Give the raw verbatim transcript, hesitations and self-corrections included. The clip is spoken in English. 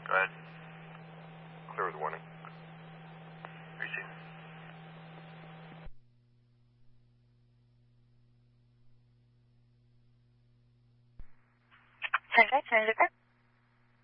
Go ahead. Clear with warning. Receive. Sunrise, Sunrise.